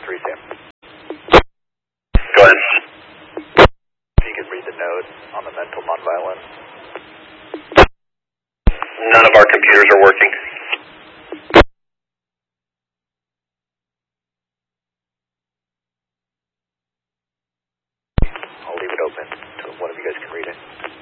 3 Sam. Go ahead. If you could read the note on the mental nonviolent. None of our computers are working. I'll leave it open until one of you guys can read it.